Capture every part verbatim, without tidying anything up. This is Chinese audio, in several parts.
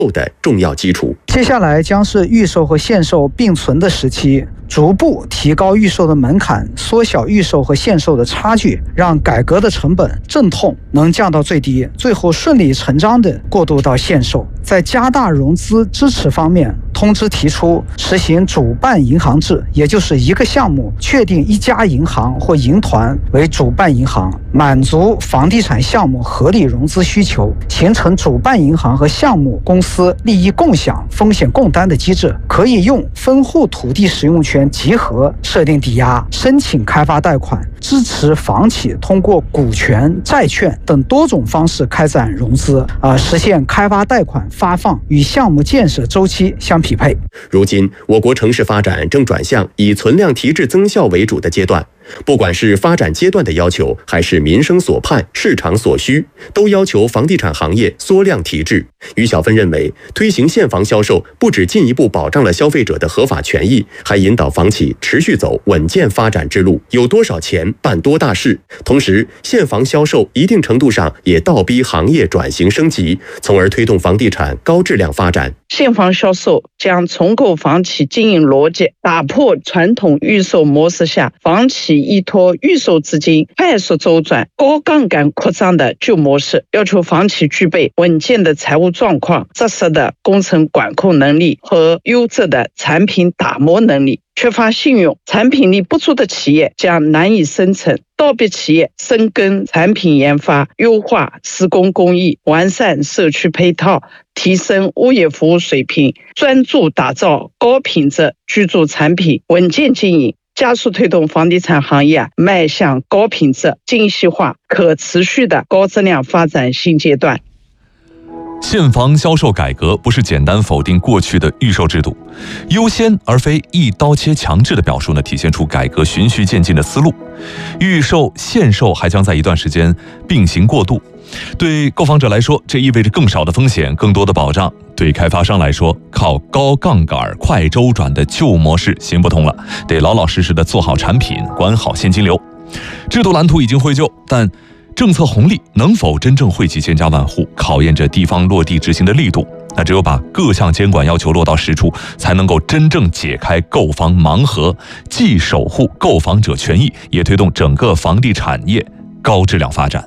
的重要基础。 接下来将是预售和限售并存的时期，逐步提高预售的门槛，缩小预售和限售的差距，让改革的成本阵痛能降到最低，最后顺理成章地过渡到限售。在加大融资支持方面，通知提出实行主办银行制，也就是一个项目确定一家银行或银团为主办银行，满足房地产项目合理融资需求，形成主办银行和项目公司利益共享、风险共担的机制，可以用分户土地使用权集合设定抵押，申请开发贷款，支持房企通过股权、债券等多种方式开展融资，啊，实现开发贷款发放与项目建设周期相匹配。 如今，我国城市发展正转向以存量提质增效为主的阶段。不管是发展阶段的要求，还是民生所盼、市场所需，都要求房地产行业缩量提质。于小芬认为，推行现房销售不只进一步保障了消费者的合法权益，还引导房企持续走稳健发展之路，有多少钱办多大事。同时，现房销售一定程度上也倒逼行业转型升级，从而推动房地产高质量发展。 现房销售将重构房企经营逻辑，打破传统预售模式下房企依托预售资金快速周转、高杠杆扩张的旧模式，要求房企具备稳健的财务状况、扎实的工程管控能力和优质的产品打磨能力。缺乏信用、产品力不足的企业将难以生存。倒闭企业深耕产品研发，优化施工工艺，完善社区配套，提升物业服务水平，专注打造高品质居住产品，稳健经营，加速推动房地产行业迈向高品质、精细化、可持续的高质量发展新阶段。 现房销售改革不是简单否定过去的预售制度，优先而非一刀切强制的表述呢，体现出改革循序渐进的思路。预售、限售还将在一段时间并行过渡。对购房者来说，这意味着更少的风险、更多的保障；对开发商来说，靠高杠杆、快周转的旧模式行不通了，得老老实实的做好产品，管好现金流。制度蓝图已经绘就，但政策红利能否真正惠及千家万户，考验着地方落地执行的力度。那只有把各项监管要求落到实处，才能够真正解开购房盲盒，既守护购房者权益，也推动整个房地产业高质量发展。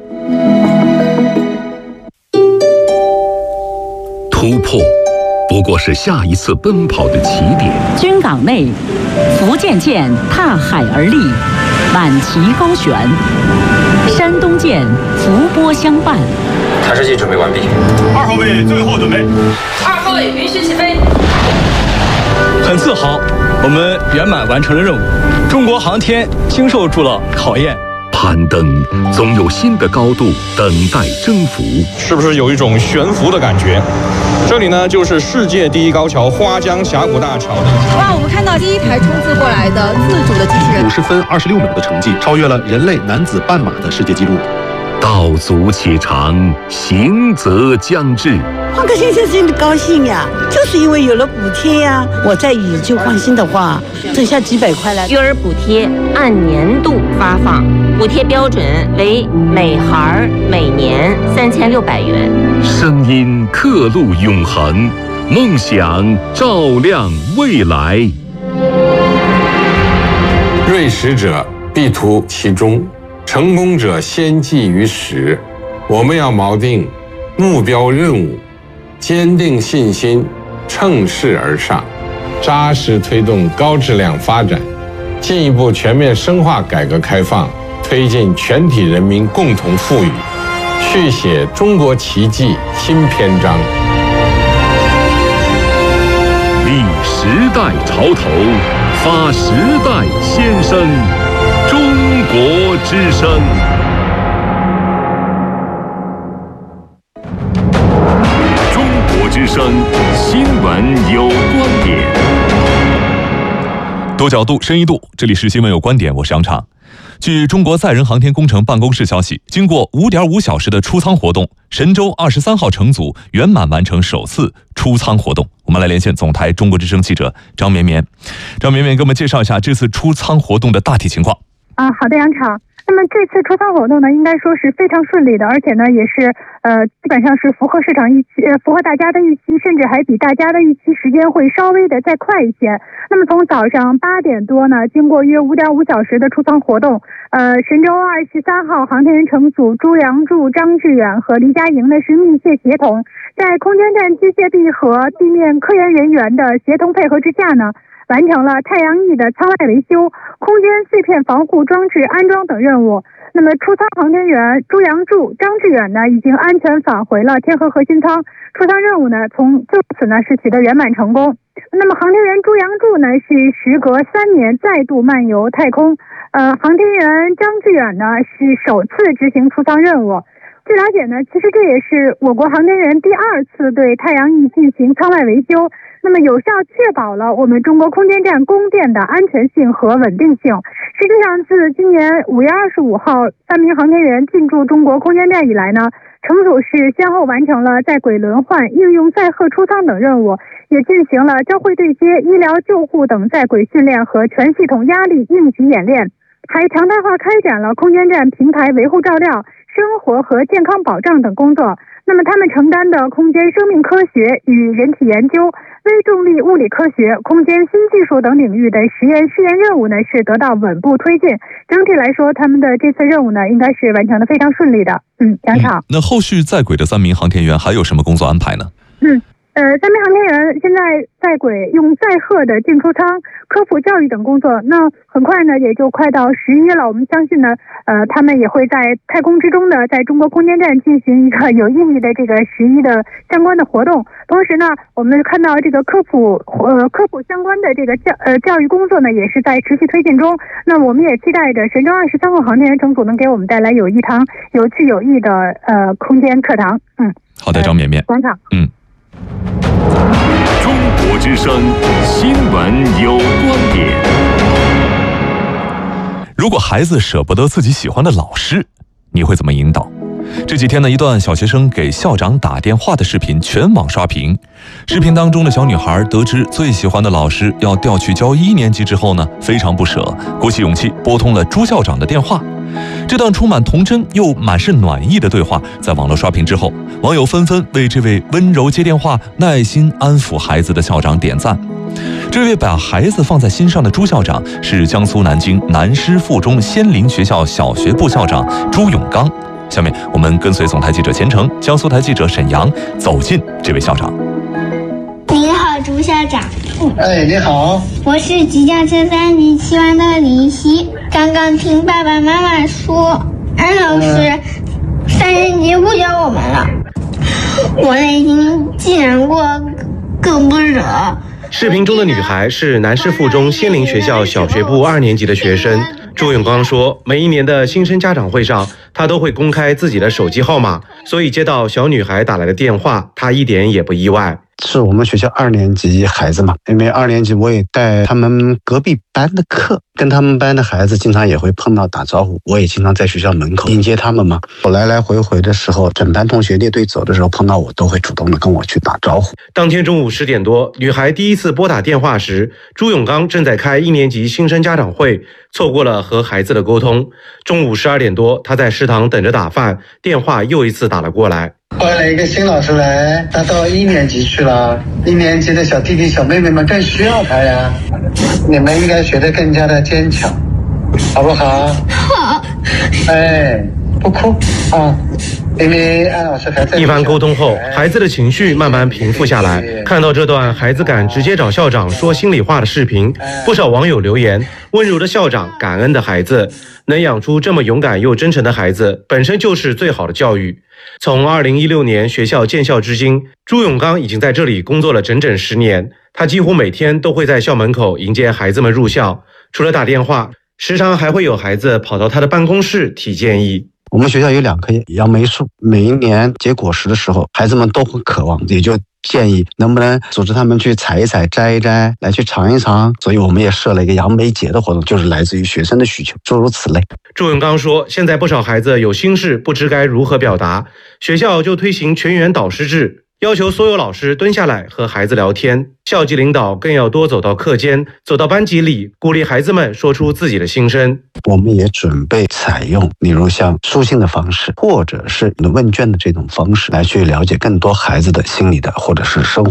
突破不过是下一次奔跑的起点。 军港内，福建舰踏海而立，满旗高悬；山东舰伏波相伴。 弹射器准备完毕。 二号位最后准备。 二号位允许起飞。 很自豪，我们圆满完成了任务。中国航天经受住了考验。 攀登总有新的高度等待征服， 是不是有一种悬浮的感觉？这里呢，就是世界第一高桥花江峡谷大桥。 哇，我们看到第一台冲刺过来的自主的机器人， 五十分二十六秒的成绩，超越了人类男子半马的世界纪录。 道阻且长，行则将至。 换个先生心里高兴呀，就是因为有了补贴呀。我在意就放心的话，剩下几百块了。 育儿补贴按年度发放，补贴标准为每孩每年三千六百元。 声音刻录永恒，梦想照亮未来。 锐实者必图其中，成功者先记于始。我们要锚定目标任务，坚定信心，乘势而上，扎实推动高质量发展，进一步全面深化改革开放，推进全体人民共同富裕，续写中国奇迹新篇章。 立时代潮头，发时代先声，中国之声。中国之声新闻有观点， 多角度、深一度，这里是新闻有观点，我是杨畅。据中国载人航天工程办公室消息，经过五点五小时的出舱活动，神舟二十三号乘组圆满完成首次出舱活动。我们来连线总台中国之声记者张绵绵。张绵绵给我们介绍一下这次出舱活动的大体情况。 啊，好的，杨畅。 那么这次出仓活动呢，应该说是非常顺利的，而且呢，也是呃基本上是符合市场预期，呃符合大家的预期，甚至还比大家的预期时间会稍微的再快一些。那么从早上八点多呢，经过约五点五小时的出仓活动，呃，神舟二十三号航天员乘组朱杨柱、张志远和黎佳莹呢是密切协同，在空间站机械臂和地面科研人员的协同配合之下呢，完成了太阳翼的舱外维修、空间碎片防护装置安装等任务。那么出舱航天员朱杨柱、张志远呢，已经安全返回了天河核心舱，出舱任务呢，从就此呢是取得圆满成功。那么航天员朱杨柱呢，是时隔三年再度漫游太空，呃，航天员张志远呢是首次执行出舱任务。据了解呢，其实这也是我国航天员第二次对太阳翼进行舱外维修，那么有效确保了我们中国空间站供电的安全性和稳定性。实际上，自今年五月二十五号三名航天员进驻中国空间站以来呢，乘组是先后完成了在轨轮换、应用载荷出舱等任务，也进行了交会对接、医疗救护等在轨训练和全系统压力应急演练，还常态化开展了空间站平台维护照料、生活和健康保障等工作。那么他们承担的空间生命科学与人体研究、微重力物理科学、空间新技术等领域的实验试验任务呢，是得到稳步推进。整体来说，他们的这次任务呢，应该是完成的非常顺利的。嗯，杨超、 嗯。那后续在轨的三名航天员还有什么工作安排呢？ 嗯。呃，三名航天员现在在轨用载荷的进出舱、科普教育等工作，那很快呢也就快到十一了。我们相信呢，呃，他们也会在太空之中呢，在中国空间站进行一个有意义的这个十一的相关的活动。同时呢，我们看到这个科普呃科普相关的这个教呃教育工作呢，也是在持续推进中。那我们也期待着神舟二十三号航天员乘组能给我们带来有一堂有趣有益的呃空间课堂。嗯， 好的，张绵绵。 广场。 嗯。 中国之声新闻有观点。 如果孩子舍不得自己喜欢的老师，你会怎么引导？这几天呢，一段小学生给校长打电话的视频全网刷屏。视频当中的小女孩得知最喜欢的老师要调去教一年级之后呢，非常不舍，鼓起勇气拨通了朱校长的电话。这段充满童真又满是暖意的对话在网络刷屏之后，网友纷纷为这位温柔接电话、耐心安抚孩子的校长点赞。这位把孩子放在心上的朱校长是江苏南京南师附中仙林学校小学部校长朱永刚。下面我们跟随总台记者钱程、江苏台记者沈阳走进这位校长。 你好，朱校长。 哎，你好， 我是即将升三年级七班的李希。刚刚听爸爸妈妈说，安老师三年级不教我们了，我内心既难过更不舍。 视频中的女孩是南师附中仙林学校小学部二年级的学生。朱永刚说，每一年的新生家长会上，他都会公开自己的手机号码，所以接到小女孩打来的电话，他一点也不意外。 是我们学校二年级孩子嘛，因为二年级我也带他们隔壁班的课，跟他们班的孩子经常也会碰到打招呼，我也经常在学校门口迎接他们嘛。我来来回回的时候，整班同学列队走的时候碰到我，都会主动的跟我去打招呼。 当天中午十点多，女孩第一次拨打电话时，朱永刚正在开一年级新生家长会，错过了和孩子的沟通。中午十二点多，他在食堂等着打饭，电话又一次打了过来。 换了一个新老师来，他到一年级去了，一年级的小弟弟小妹妹们更需要他呀，你们应该学得更加的坚强，好不好？ 好。 哎，不哭啊，因为安老师还在。 一番沟通后，孩子的情绪慢慢平复下来。看到这段孩子敢直接找校长说心里话的视频，不少网友留言：温柔的校长，感恩的孩子。能养出这么勇敢又真诚的孩子，本身就是最好的教育。从二零一六年学校建校至今，朱永刚已经在这里工作了整整十年。他几乎每天都会在校门口迎接孩子们入校，除了打电话，时常还会有孩子跑到他的办公室提建议。 我们学校有两棵杨梅树，每一年结果实的时候，孩子们都很渴望，也就建议能不能组织他们去采一采、摘一摘，来去尝一尝。所以我们也设了一个杨梅节的活动，就是来自于学生的需求，诸如此类。 朱永刚说，现在不少孩子有心事不知该如何表达，学校就推行全员导师制， 要求所有老师蹲下来和孩子聊天，校级领导更要多走到课间，走到班级里，鼓励孩子们说出自己的心声。 我们也准备采用，例如像书信的方式，或者是问卷的这种方式，来去了解更多孩子的心理的或者是生活